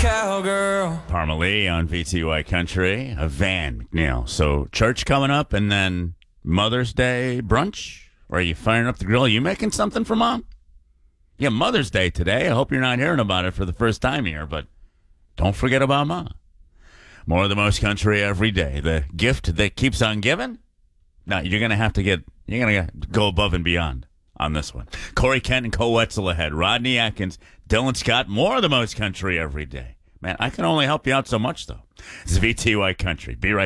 cowgirl. Parmalee on VTY Country. A Van McNeil. So church coming up and then Mother's Day brunch? Or are you firing up the grill? Are you making something for Mom? Yeah, Mother's Day today. I hope you're not hearing about it for the first time here, but don't forget about Mom. More of the most country every day. The gift that keeps on giving? No, you're going to go above and beyond on this one. Corey Kent and Cole Wetzel ahead. Rodney Atkins, Dylan Scott, more of the most country every day. Man, I can only help you out so much, though. This is VTY Country. Be right